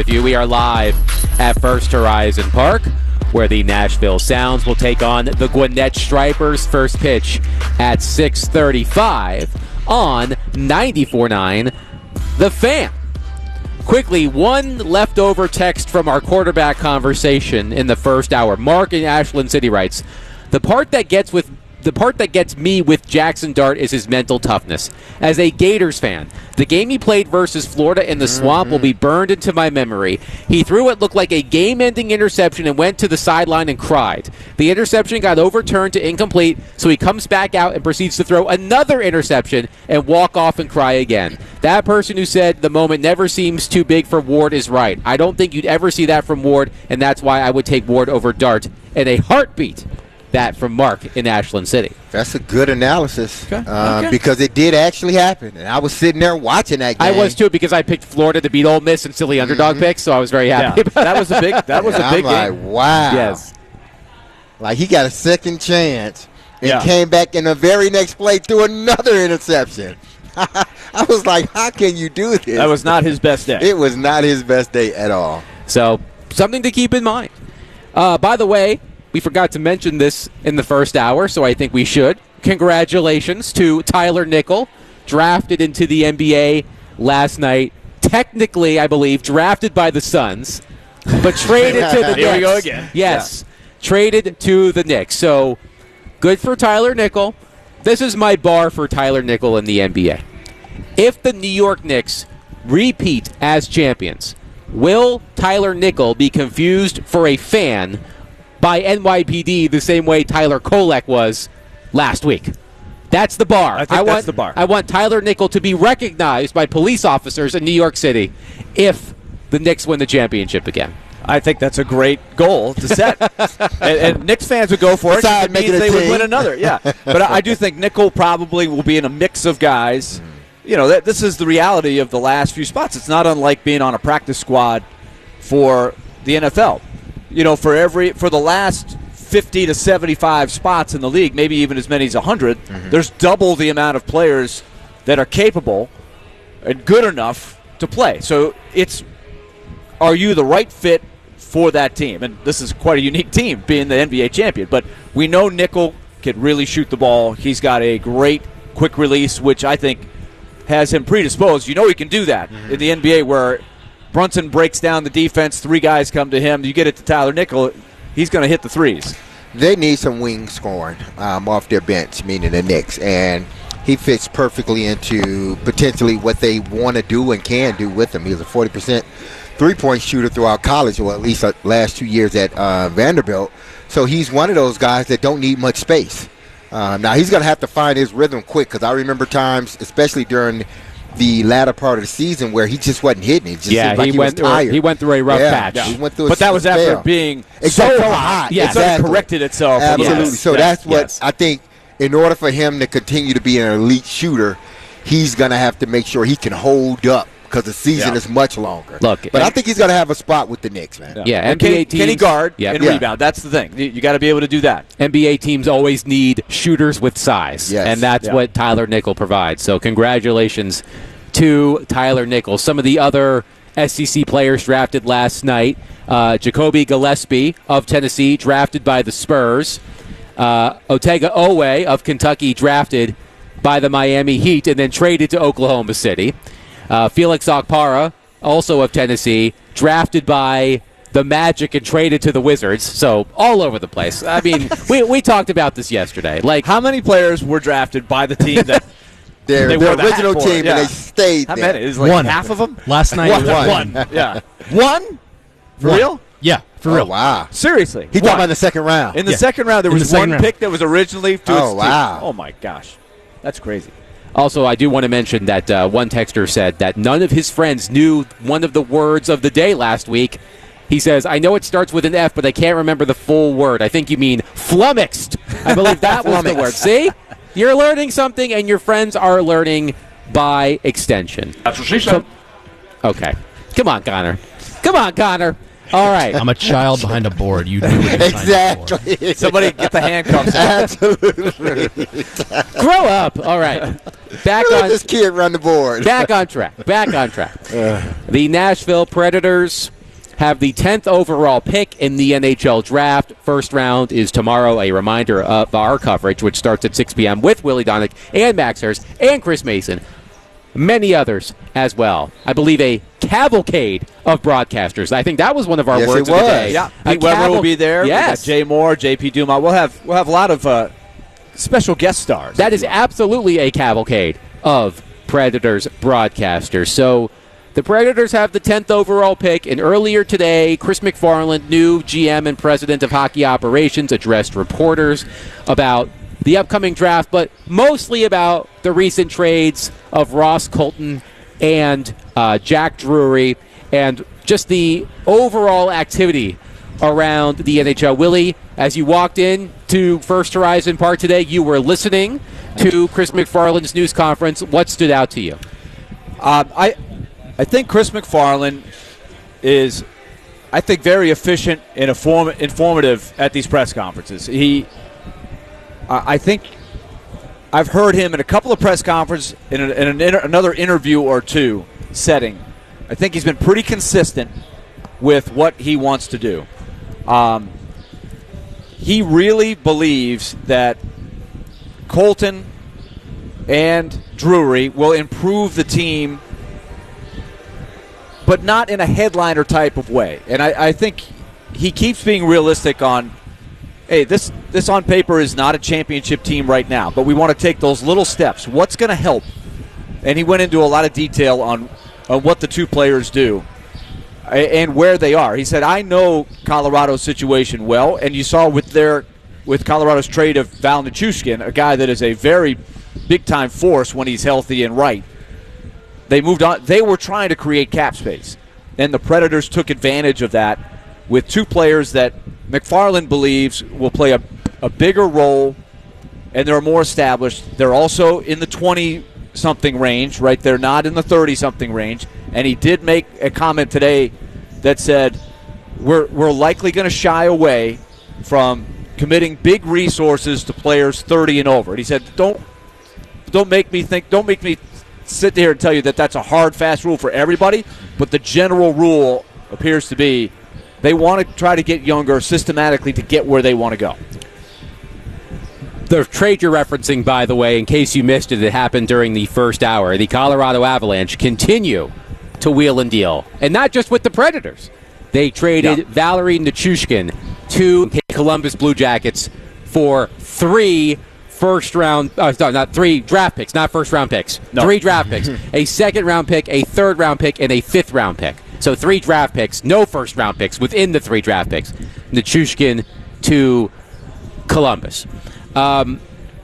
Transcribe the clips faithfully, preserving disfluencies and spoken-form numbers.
You. We are live at First Horizon Park, where the Nashville Sounds will take on the Gwinnett Stripers. First pitch at six thirty-five on ninety-four point nine The Fan. Quickly, one leftover text from our quarterback conversation in the first hour. Mark in Ashland City writes, the part that gets with The part that gets me with Jackson Dart is his mental toughness. As a Gators fan, the game he played versus Florida in the swamp will be burned into my memory. He threw what looked like a game-ending interception and went to the sideline and cried. The interception got overturned to incomplete, so he comes back out and proceeds to throw another interception and walk off and cry again. That person who said the moment never seems too big for Ward is right. I don't think you'd ever see that from Ward, and that's why I would take Ward over Dart in a heartbeat. That from Mark in Ashland City. That's a good analysis okay. Uh, okay. because it did actually happen. And I was sitting there watching that game. I was too because I picked Florida to beat Ole Miss and silly underdog mm-hmm. picks, so I was very happy. Yeah. That was a big. That was and a big I'm game. Like, wow. Yes. Like he got a second chance and yeah. came back in the very next play threw another interception. I was like, how can you do this? That was not his best day. It was not his best day at all. So something to keep in mind. Uh, by the way. We forgot to mention this in the first hour, so I think we should. Congratulations to Tyler Nickel, drafted into the N B A last night. Technically, I believe, drafted by the Suns, but traded to the Knicks. Here we go again. Yes, yeah. Traded to the Knicks. So good for Tyler Nickel. This is my bar for Tyler Nickel in the N B A. If the New York Knicks repeat as champions, will Tyler Nickel be confused for a fan by N Y P D the same way Tyler Kolek was last week? That's the bar. I think I that's want, the bar. I want Tyler Nickel to be recognized by police officers in New York City if the Knicks win the championship again. I think that's a great goal to set. and, and Knicks fans would go for it. Besides It means making a they would team. win another. Yeah. But I, I do think Nickel probably will be in a mix of guys. You know, that, this is the reality of the last few spots. It's not unlike being on a practice squad for the N F L. You know, for every for the last fifty to seventy-five spots in the league, maybe even as many as one hundred, mm-hmm. there's double the amount of players that are capable and good enough to play. So it's, are you the right fit for that team? And this is quite a unique team, being the N B A champion. But we know Nickel can really shoot the ball. He's got a great quick release, which I think has him predisposed. You know he can do that mm-hmm. in the N B A where Brunson breaks down the defense. Three guys come to him. You get it to Tyler Nickel, he's going to hit the threes. They need some wing scoring um, off their bench, meaning the Knicks, and he fits perfectly into potentially what they want to do and can do with him. He was a forty percent three-point shooter throughout college, or at least the last two years at uh, Vanderbilt. So he's one of those guys that don't need much space. Um, now, he's going to have to find his rhythm quick because I remember times, especially during – the latter part of the season where he just wasn't hitting. It just yeah, seemed like he, he went was through tired. A, he went through a rough yeah, patch. Yeah. He went through but a that was after spell. being exactly. so hot. hot. Yeah, it's exactly. corrected itself. Absolutely. Yes. So yes. that's what yes. I think. In order for him to continue to be an elite shooter, he's going to have to make sure he can hold up because the season yeah. is much longer. Look, but I think he's going to have a spot with the Knicks, man. Yeah, yeah N N B A can, he, teams. Can he guard yeah. and yeah. rebound? That's the thing. You, you got to be able to do that. N B A teams always need shooters with size, yes. and that's yeah. what Tyler Nickel provides. So congratulations to Tyler Nickel. Some of the other S E C players drafted last night. Uh, Jacoby Gillespie of Tennessee, drafted by the Spurs. Uh, Otega Owe of Kentucky, drafted by the Miami Heat and then traded to Oklahoma City. Uh, Felix Okpara, also of Tennessee, drafted by the Magic and traded to the Wizards. So all over the place. I mean, we we talked about this yesterday. Like, how many players were drafted by the team that Their, they their were the original hat for? team, yeah. and they stayed How there. many? It was like One. half of them? Last night, One. it was One. one. Yeah. One? For One. real? Yeah, for Oh, real. wow. Seriously. He One. talking about in the second round. In the Yeah. second round, there In was the second one round. pick that was originally to Oh, its wow. team. Oh, my gosh. That's crazy. also, I do want to mention that uh, one texter said that none of his friends knew one of the words of the day last week. He says, I know it starts with an F, but I can't remember the full word. I think you mean flummoxed. I believe that was the word. See? You're learning something, and your friends are learning by extension. That's what she said. So, okay. Come on, Connor. Come on, Connor. All right. I'm a child behind a board. You knew what you signed up for. Exactly. Somebody get the handcuffs out. Absolutely. Grow up. All right. Back Let on this kid run the board. back on track. Back on track. The Nashville Predators have the tenth overall pick in the N H L draft. First round is tomorrow. A reminder of our coverage, which starts at six p.m. with Willie Donick and Max Hurst and Chris Mason. Many others as well. I believe a cavalcade of broadcasters. I think that was one of our Yes, words it of the was. day. Yeah, A Pete Weber caval- will be there. Yes. We got Jay Moore, J P Dumont. We'll have we'll have a lot of uh, special guest stars. That is absolutely a cavalcade of Predators broadcasters. So the Predators have the tenth overall pick, and earlier today, Chris McFarland, new G M and president of hockey operations, addressed reporters about the upcoming draft, but mostly about the recent trades of Ross Colton and uh, Jack Drury, and just the overall activity around the N H L. Willie, as you walked in to First Horizon Park today, you were listening to Chris McFarland's news conference. What stood out to you? Um, I, I think Chris McFarland is, I think, very efficient and inform- informative at these press conferences. He, uh, I think, I've heard him in a couple of press conferences, in, a, in an inter- another interview or two setting. I think he's been pretty consistent with what he wants to do. Um, he really believes that Colton and Drury will improve the team, but not in a headliner type of way. And I, I think he keeps being realistic on, hey, this this on paper is not a championship team right now, but we want to take those little steps. What's going to help? And he went into a lot of detail on, on what the two players do and where they are. He said, I know Colorado's situation well, and you saw with their with Colorado's trade of Val Nichushkin, a guy that is a very big-time force when he's healthy and right. They moved on. They were trying to create cap space, and the Predators took advantage of that with two players that McFarland believes will play a, a bigger role, and they're more established. They're also in the twenty-something range, right? They're not in the thirty-something range. And he did make a comment today that said, we're, we're likely going to shy away from committing big resources to players thirty and over. And he said, don't don't make me think, don't make me sit there and tell you that that's a hard, fast rule for everybody, but the general rule appears to be they want to try to get younger systematically to get where they want to go. The trade you're referencing, by the way, in case you missed it, it happened during the first hour. The Colorado Avalanche continue to wheel and deal, and not just with the Predators. They traded yeah. Valerie Nichushkin to Columbus Blue Jackets for three first-round, uh, no, not three draft picks, not first-round picks, no. three draft picks, a second-round pick, a third-round pick, and a fifth-round pick. So three draft picks, no first-round picks within the three draft picks. Nichushkin to Columbus. Um,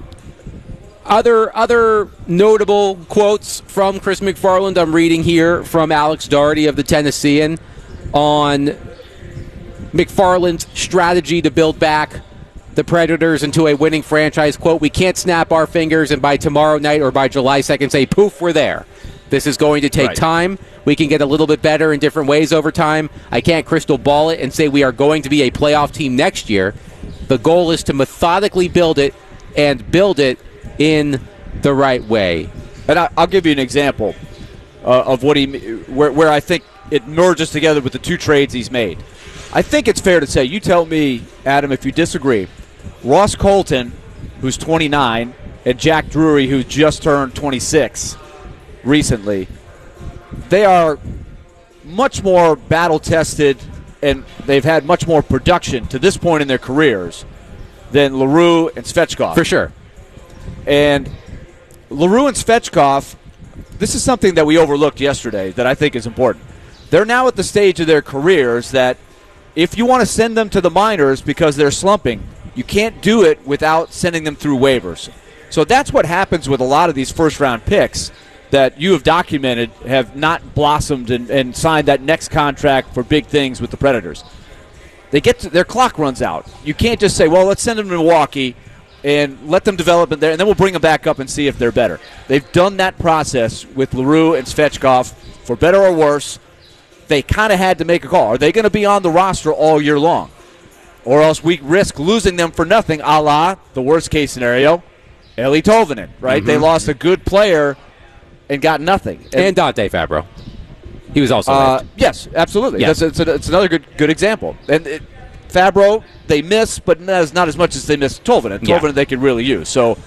Other other notable quotes from Chris McFarland I'm reading here from Alex Doherty of the Tennessean on McFarland's strategy to build back the Predators into a winning franchise. Quote, we can't snap our fingers and by tomorrow night or by July second say, poof, we're there. This is going to take right. time. We can get a little bit better in different ways over time. I can't crystal ball it and say we are going to be a playoff team next year. The goal is to methodically build it and build it in the right way. And I, I'll give you an example uh, of what he, where, where I think it merges together with the two trades he's made. I think it's fair to say, you tell me, Adam, if you disagree, Ross Colton, who's twenty-nine, and Jack Drury, who just turned twenty-six recently, they are much more battle-tested and they've had much more production to this point in their careers than LaRue and Svechkov. For sure. And LaRue and Svechkov, this is something that we overlooked yesterday that I think is important. They're now at the stage of their careers that if you want to send them to the minors because they're slumping, you can't do it without sending them through waivers. So that's what happens with a lot of these first-round picks that you have documented have not blossomed and, and signed that next contract for big things with the Predators. They get to, their clock runs out. You can't just say, well, let's send them to Milwaukee and let them develop it there, and then we'll bring them back up and see if they're better. They've done that process with LaRue and Svechkov, for better or worse. they kind of had to make a call. Are they going to be on the roster all year long? Or else we risk losing them for nothing, a la the worst-case scenario, Eeli Tolvanen, right? Mm-hmm. They lost a good player and got nothing. And, and Dante Fabro. He was also uh, Yes, absolutely. Yes. That's, it's, a, it's another good good example. And it, Fabro, they miss, but not as, not as much as they miss Tolvanen. Tolvanen yeah. they could really use. So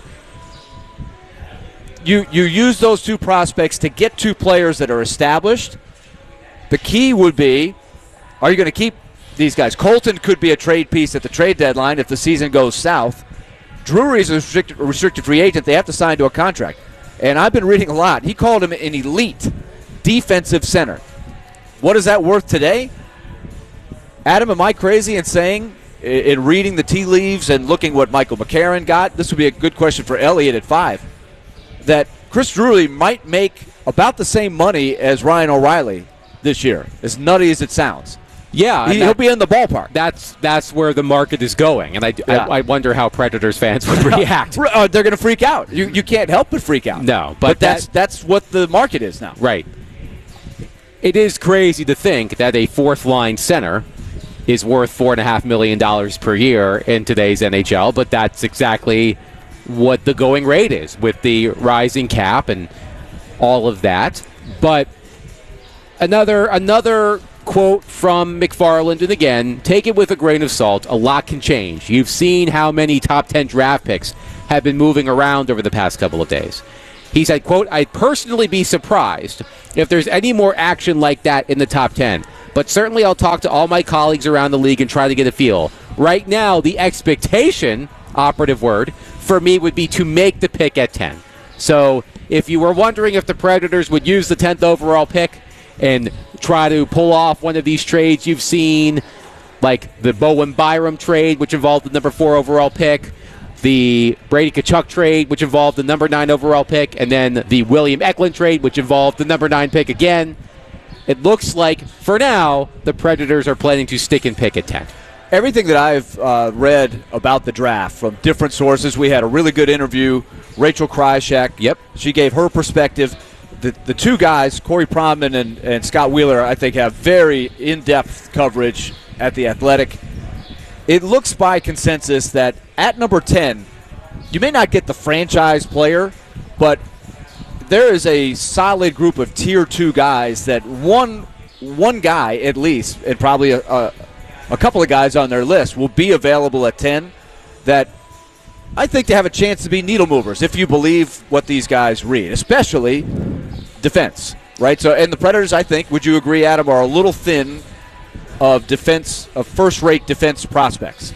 you you use those two prospects to get two players that are established. The key would be, are you going to keep these guys? Colton could be a trade piece at the trade deadline if the season goes south. Drury is a restricted, a restricted free agent. They have to sign to a contract. And I've been reading a lot. He called him an elite defensive center. What is that worth today? Adam, am I crazy in saying, in reading the tea leaves and looking what Michael McCarron got, this would be a good question for Elliott at five, that Chris Drury might make about the same money as Ryan O'Reilly this year, as nutty as it sounds. Yeah, he, that, he'll be in the ballpark. That's that's where the market is going, and I, yeah. I, I wonder how Predators fans would react. uh, they're going to freak out. You you can't help but freak out. No, but, but that, that's that's what the market is now. Right. It is crazy to think that a fourth line center is worth four and a half million dollars per year in today's N H L, but that's exactly what the going rate is with the rising cap and all of that. But another another. quote from McFarland, and again, take it with a grain of salt. A lot can change. You've seen how many top ten draft picks have been moving around over the past couple of days. He said, quote, I'd personally be surprised if there's any more action like that in the top ten. But certainly I'll talk to all my colleagues around the league and try to get a feel. Right now, the expectation, operative word, for me would be to make the pick at ten. So if you were wondering if the Predators would use the tenth overall pick and try to pull off one of these trades you've seen, like the Bowen Byram trade, which involved the number four overall pick, the Brady Tkachuk trade, which involved the number nine overall pick, and then the William Eklund trade, which involved the number nine pick again. It looks like, for now, the Predators are planning to stick and pick at ten. Everything that I've uh, read about the draft from different sources, we had a really good interview. Rachel Krychek, yep, she gave her perspective. The, the two guys, Corey Pronman and, and Scott Wheeler, I think have very in-depth coverage at The Athletic. It looks by consensus that at number ten, you may not get the franchise player, but there is a solid group of tier two guys that one one guy at least, and probably a, a, a couple of guys on their list, will be available at ten that I think they have a chance to be needle movers if you believe what these guys read, especially defense, right? So, and the Predators, I think, would you agree, Adam, are a little thin of defense, of first-rate defense prospects?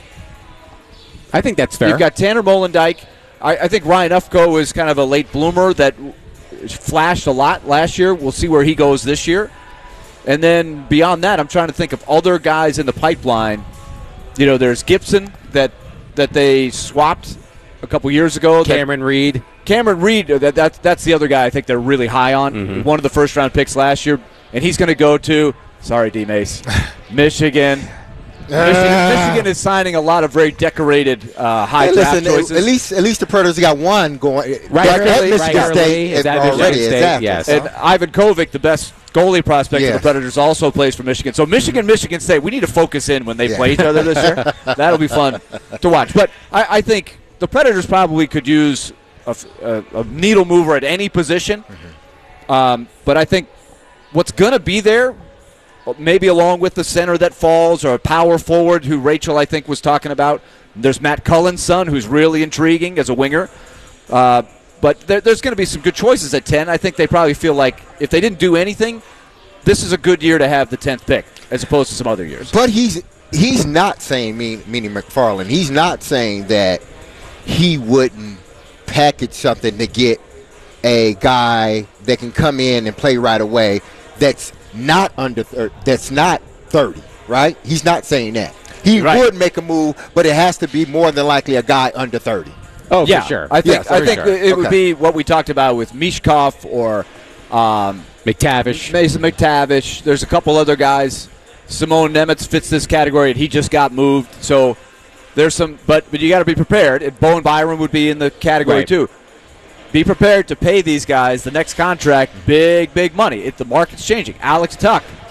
I think that's fair. You've got Tanner Molendyk. I, I think Ryan Ufko is kind of a late bloomer that flashed a lot last year. We'll see where he goes this year. And then beyond that, I'm trying to think of other guys in the pipeline. You know, there's Gibson that that they swapped a couple years ago. Cameron that, Reed. Cameron Reed, that, that, that's the other guy I think they're really high on. Mm-hmm. One of the first-round picks last year. And he's going to go to, sorry, D-Mace, Michigan. Michigan. Michigan is signing a lot of very decorated uh, high hey, draft listen, choices. At least, at least the Predators got one going. Right, at early, Michigan right State is that already. Michigan State? Exactly. Yes. And Ivan Kovic, the best goalie prospect yes. for the Predators, also plays for Michigan. So Michigan, Michigan State, we need to focus in when they yeah. play each other this year. That'll be fun to watch. But I, I think the Predators probably could use a, a, a needle mover at any position. Mm-hmm. Um, but I think what's going to be there, maybe along with the center that falls or a power forward who Rachel, I think, was talking about. There's Matt Cullen's son, who's really intriguing as a winger. Uh, but there, there's going to be some good choices at ten. I think they probably feel like if they didn't do anything, this is a good year to have the tenth pick as opposed to some other years. But he's he's not saying, meaning McFarland, he's not saying that he wouldn't package something to get a guy that can come in and play right away that's not under thirty, that's not thirty, right? He's not saying that. He right. would make a move, but it has to be more than likely a guy under thirty. Oh, yeah, for sure. I think yes, I think sure. it okay. would be what we talked about with Mishkov or um, McTavish. Mason McTavish. There's a couple other guys. Simone Nemitz fits this category, and he just got moved. So there's some, but but you got to be prepared. And Bowen Byram would be in the category right. too. Be prepared to pay these guys the next contract, big big money. If the market's changing, Alex Tuck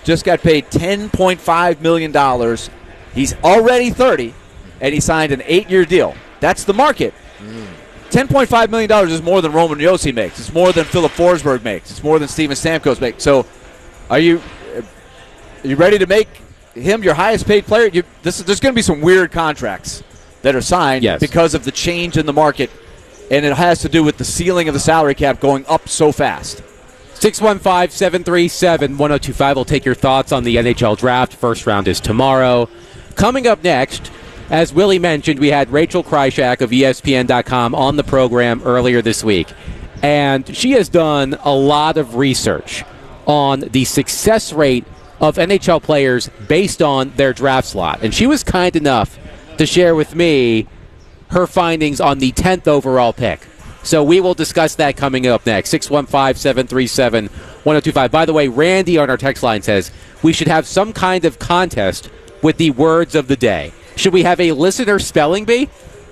just got paid ten point five million dollars. He's already thirty, and he signed an eight-year deal. That's the market. Mm. ten point five million dollars is more than Roman Josi makes. It's more than Philip Forsberg makes. It's more than Steven Stamkos makes. So are you are you ready to make him your highest-paid player? You, this, there's going to be some weird contracts that are signed yes. because of the change in the market, and it has to do with the ceiling of the salary cap going up so fast. six one five, seven three seven, one oh two five. We'll take your thoughts on the N H L draft. First round is tomorrow. Coming up next, as Willie mentioned, we had Rachel Krychak of E S P N dot com on the program earlier this week. And she has done a lot of research on the success rate of N H L players based on their draft slot. And she was kind enough to share with me her findings on the tenth overall pick. So we will discuss that coming up next. six one five, seven three seven, one oh two five. By the way, Randy on our text line says we should have some kind of contest with the words of the day. Should we have a listener spelling bee?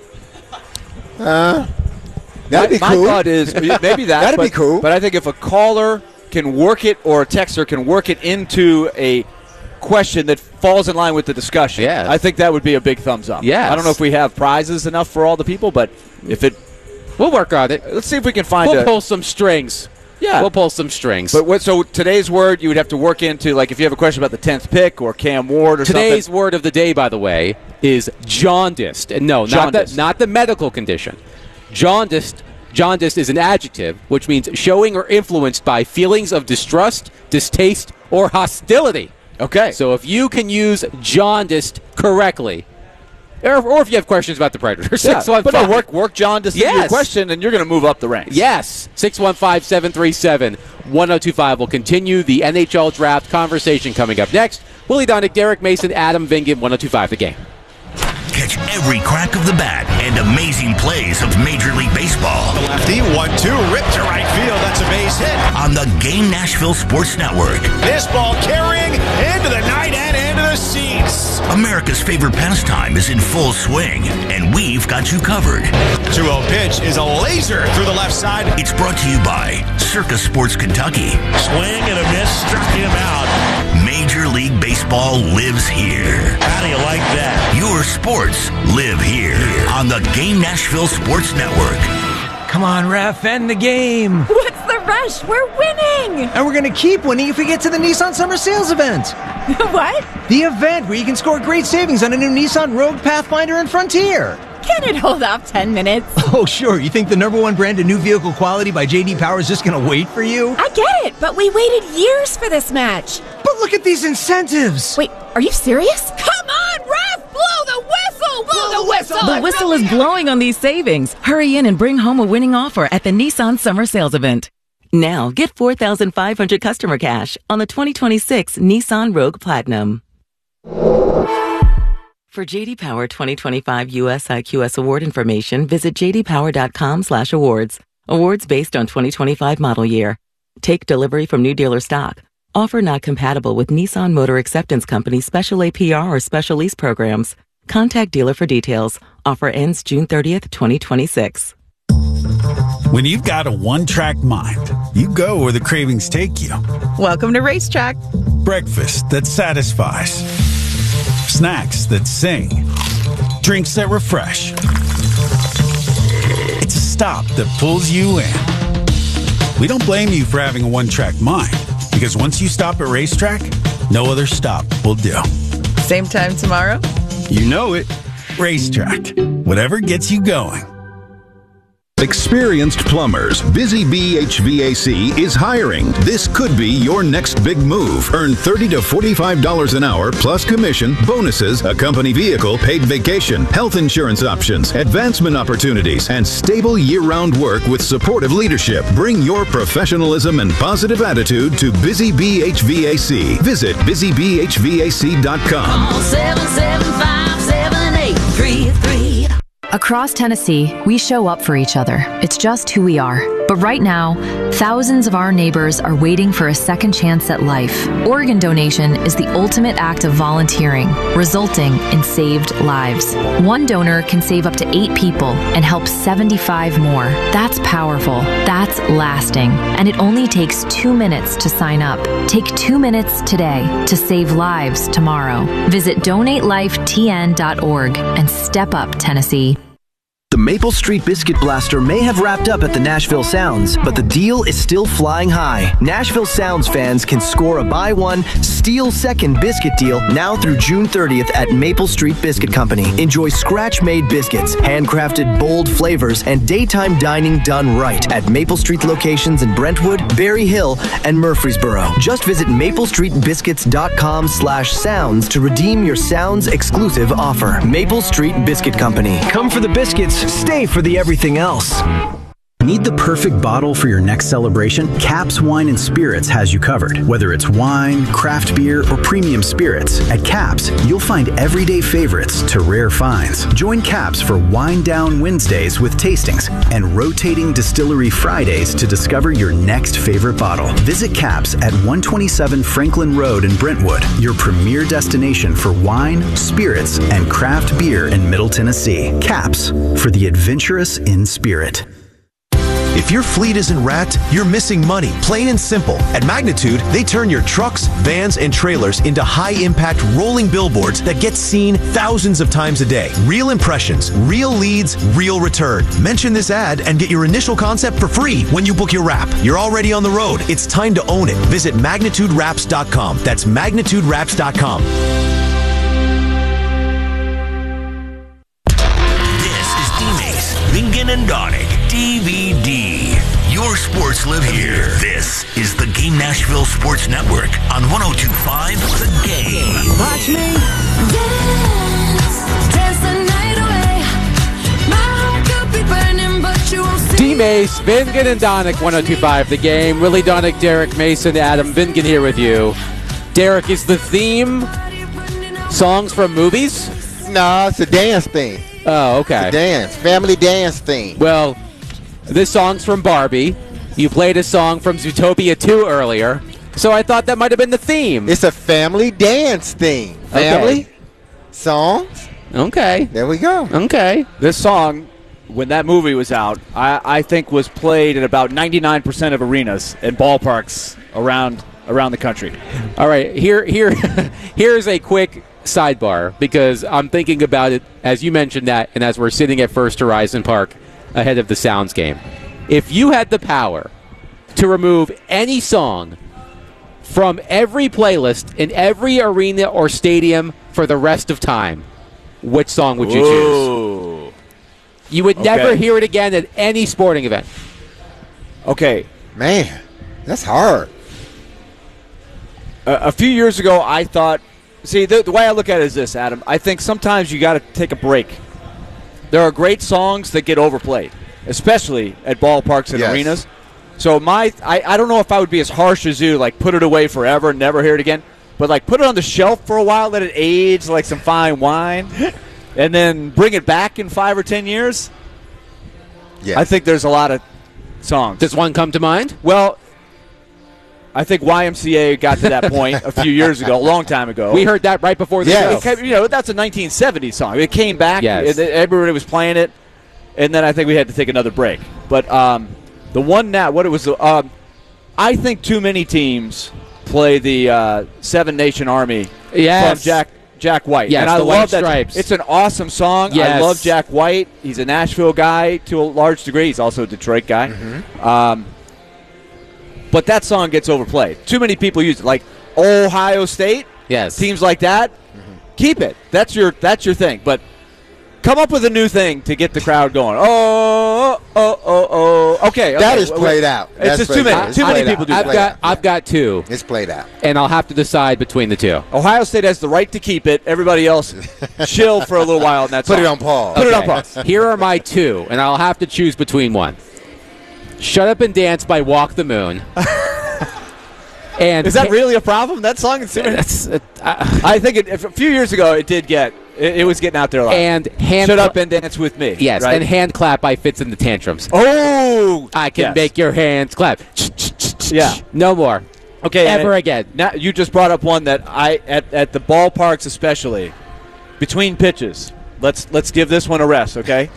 Uh, that'd be my, cool. My thought is maybe that. That'd but, be cool. But I think if a caller can work it or a texter can work it into a question that falls in line with the discussion, yes. I think that would be a big thumbs up. Yes. I don't know if we have prizes enough for all the people, but if it... We'll work on it. Let's see if we can find We'll a... pull some strings. Yeah. We'll pull some strings. But what, so today's word you would have to work into, like if you have a question about the tenth pick or Cam Ward or Today's something. word of the day, by the way, is jaundiced. And no, not the, Jaundiced. not the medical condition. Jaundiced, jaundiced is an adjective, which means showing or influenced by feelings of distrust, distaste, or hostility. Okay. So if you can use jaundiced correctly, or, or if you have questions about the Predators, Yeah, six one five. but no, work, work John to see Yes. your question, and you're going to move up the ranks. Yes. six one five, seven three seven, one oh two five. We'll continue the N H L draft conversation coming up next. Willie Donick, Derek Mason, Adam Vingan, one oh two five The Game. Catch every crack of the bat and amazing plays of Major League Baseball. The lefty, one two, ripped to right field. That's a base hit. On the Game Nashville Sports Network. This ball carrying into the night and into the seats. America's favorite pastime is in full swing, and we've got you covered. two oh pitch is a laser through the left side. It's brought to you by Circus Sports Kentucky. Swing and a miss, struck him out. Major League Baseball lives here. How do you like that? Your sports live here on the Game Nashville Sports Network. Come on, ref, end the game. What's the rush? We're winning. And we're going to keep winning if we get to the Nissan Summer Sales Event. What? The event where you can score great savings on a new Nissan Rogue, Pathfinder, and Frontier. Can it hold off ten minutes? Oh, sure. You think the number one brand of new vehicle quality by J D Power is just going to wait for you? I get it, but we waited years for this match. But look at these incentives. Wait, are you serious? Come on, ref! Blow the whistle! Blow the whistle! The whistle is blowing on these savings. Hurry in and bring home a winning offer at the Nissan Summer Sales Event. Now, get four thousand five hundred dollars customer cash on the twenty twenty-six Nissan Rogue Platinum. For J D Power twenty twenty-five U S I Q S award information, visit j d power dot com slash awards. Awards based on twenty twenty-five model year. Take delivery from new dealer stock. Offer not compatible with Nissan Motor Acceptance Company special A P R or special lease programs. Contact dealer for details. Offer ends June thirtieth, twenty twenty-six. When you've got a one-track mind, you go where the cravings take you. Welcome to Racetrack. Breakfast that satisfies. Snacks that sing. Drinks that refresh. It's a stop that pulls you in. We don't blame you for having a one-track mind, because once you stop at Racetrack, no other stop will do. Same time tomorrow? You know it. Racetrack. Whatever gets you going. Experienced plumbers, Busy Bee H V A C is hiring. This could be your next big move. Earn thirty to forty-five dollars an hour plus commission, bonuses, a company vehicle, paid vacation, health insurance options, advancement opportunities, and stable year-round work with supportive leadership. Bring your professionalism and positive attitude to Busy Bee H V A C. Visit busy bee h v a c dot com. Call seven seven five, seven eight three three. Across Tennessee, we show up for each other. It's just who we are. But But right now, thousands of our neighbors are waiting for a second chance at life. Organ donation is the ultimate act of volunteering, resulting in saved lives. One donor can save up to eight people and help seventy-five more. That's powerful. That's lasting. And it only takes two minutes to sign up. Take two minutes today to save lives tomorrow. Visit donate life t n dot org and step up, Tennessee. The Maple Street Biscuit Blaster may have wrapped up at the Nashville Sounds, but the deal is still flying high. Nashville Sounds fans can score a buy one, steal second biscuit deal now through June thirtieth at Maple Street Biscuit Company. Enjoy scratch-made biscuits, handcrafted bold flavors, and daytime dining done right at Maple Street locations in Brentwood, Berry Hill, and Murfreesboro. Just visit maple street biscuits dot com slash sounds to redeem your Sounds exclusive offer. Maple Street Biscuit Company. Come for the biscuits. Stay for the everything else. Need the perfect bottle for your next celebration? Caps Wine and Spirits has you covered. Whether it's wine, craft beer, or premium spirits, at Caps, you'll find everyday favorites to rare finds. Join Caps for Wine Down Wednesdays with tastings and rotating Distillery Fridays to discover your next favorite bottle. Visit Caps at one twenty-seven Franklin Road in Brentwood, your premier destination for wine, spirits, and craft beer in Middle Tennessee. Caps, for the adventurous in spirit. If your fleet isn't wrapped, you're missing money, plain and simple. At Magnitude, they turn your trucks, vans, and trailers into high-impact rolling billboards that get seen thousands of times a day. Real impressions, real leads, real return. Mention this ad and get your initial concept for free when you book your wrap. You're already on the road. It's time to own it. Visit magnitude wraps dot com. That's magnitude wraps dot com. This is D-Mace, Bingen and Donig, D V D. Your sports live here. This is the Game Nashville Sports Network on one oh two point five The Game. Watch me dance, dance the night away. My heart could be burning, but you won't see. D-Mace, Bingen and Donick, one oh two point five The Game. Willie Donick, Derek Mason, Adam Bingen here with you. Derek, is the theme songs from movies? No, it's a dance theme. Oh, okay. It's a dance, family dance theme. Well, this song's from Barbie. You played a song from Zootopia two earlier, so I thought that might have been the theme. It's a family dance theme. Family okay. songs. Okay. There we go. Okay. This song, when that movie was out, I, I think was played at about ninety-nine percent of arenas and ballparks around around the country. All right, here here here's a quick sidebar because I'm thinking about it as you mentioned that, and as we're sitting at First Horizon Park ahead of the Sounds game. If you had the power to remove any song from every playlist in every arena or stadium for the rest of time, which song would you Whoa. choose? You would Okay. never hear it again at any sporting event. Okay. Man, that's hard. Uh, a few years ago, I thought, see, the, the way I look at it is this, Adam. I think sometimes you got to take a break. There are great songs that get overplayed, especially at ballparks and Yes. arenas. So my, I, I don't know if I would be as harsh as you, like put it away forever and never hear it again. But like put it on the shelf for a while, let it age like some fine wine, and then bring it back in five or ten years. Yes. I think there's a lot of songs. Does one come to mind? Well, I think Y M C A got to that point a few years ago, a long time ago. We heard that right before the Yes. show. It came, you know, that's a nineteen seventies song. It came back. Yes. and everybody was playing it, and then I think we had to take another break. But um, the one now, what it was, um, I think too many teams play the uh, Seven Nation Army Yes. from Jack Jack White. Yes, and I the love White that. Stripes. It's an awesome song. I Yes. love Jack White. He's a Nashville guy to a large degree. He's also a Detroit guy. Mm-hmm. Um, but that song gets overplayed. Too many people use it. Like Ohio State, Yes. teams like that, keep it. That's your that's your thing. But come up with a new thing to get the crowd going. Oh, oh, oh, oh. Okay, okay. That is played out. It's That's just played too many. out. It's Too many played people out. do I've that. got I've got two, It's played out. and I'll have to decide between the two. Ohio State has the right to keep it. Everybody else, chill for a little while. And that's Put all. it on pause. Put it on Okay. pause. Here are my two, and I'll have to choose between one. Shut Up and Dance by Walk the Moon. And Is that really a problem? That song is serious. That's, uh, I, I think it, if, a few years ago it did get It, it was getting out there a lot. And hand Shut cla- up and dance with me. Yes, right? and hand clap by Fits in the Tantrums. Oh! I can yes. make your hands clap. Yeah. No more. Okay. Ever and again. Now you just brought up one that I at, at the ballparks especially, between pitches. Let's let's give this one a rest, okay?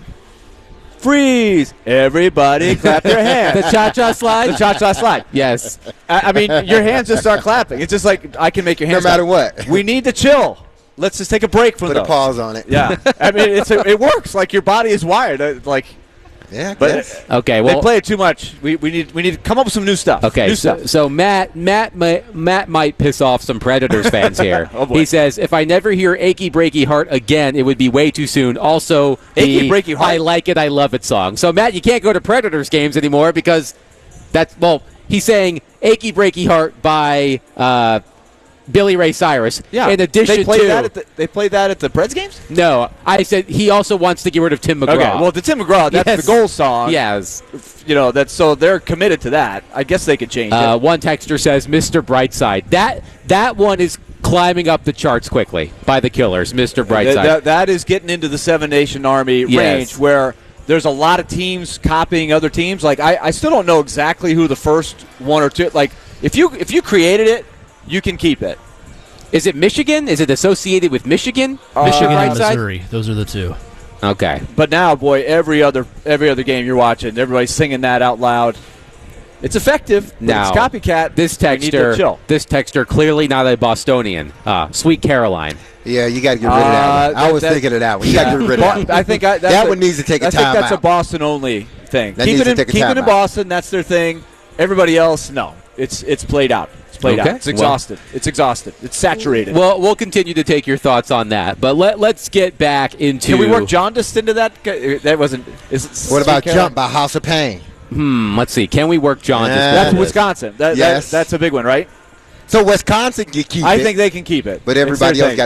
Freeze! Everybody clap your hands. The cha-cha slide? The cha-cha slide. Yes. I, I mean, your hands just start clapping. It's just like I can make your hands No matter clap. what. We need to chill. Let's just take a break from Put those. a pause on it. Yeah. I mean, it's a, it works. Like your body is wired. Uh, Like, yeah, I but guess. Okay, well, they play it too much. We, we need we need to come up with some new stuff. Okay, new so, stuff. so Matt Matt might, Matt might piss off some Predators fans here. Oh, boy. He says, if I never hear Achy Breaky Heart again, it would be way too soon. Also, Achy the Breaky Heart. I Like It, I Love It song. So, Matt, you can't go to Predators games anymore because that's, well, he's saying Achy Breaky Heart by uh, Billy Ray Cyrus. Yeah. In addition they play to. that at the, they play that at the Preds games. No, I said he also wants to get rid of Tim McGraw. Okay. Well, the Tim McGraw, that's Yes. the goal song. Yes. You know that's so they're committed to that. I guess they could change Uh, it. one texter says Mister Brightside. That that one is climbing up the charts quickly by the Killers, Mister Brightside. Th- that, that is getting into the Seven Nation Army Yes. range where there's a lot of teams copying other teams. Like I, I still don't know exactly who the first one or two. Like if you if you created it, you can keep it. Is it Michigan? Is it associated with Michigan? Uh, Michigan and Brightside? Missouri. Those are the two. Okay. But now, boy, every other every other game you're watching, everybody's singing that out loud. It's effective. But Now, it's copycat. This We need to texter, chill. this texter, clearly not a Bostonian. Uh, Sweet Caroline. Yeah, you got to get rid of that one. Uh, I was that- thinking of that one. You got to get rid of that one. I think I, that's that a- one needs to take a I think time that's out. a Boston only thing. That keep needs it to in, take a keep it time in out. Boston. That's their thing. Everybody else, no. It's it's played out. It's played Okay. out. It's exhausted. Well, it's exhausted. It's saturated. Well, we'll continue to take your thoughts on that, but let let's get back into. Can we work jaundiced into that? That wasn't. Is it What about Sweet Jump by House of Pain? Hmm. Let's see. Can we work John? Yeah. That's Wisconsin. That, Yes. that, that's a big one, right? So Wisconsin, you keep I it. think they can keep it. But It's their everybody else thing. got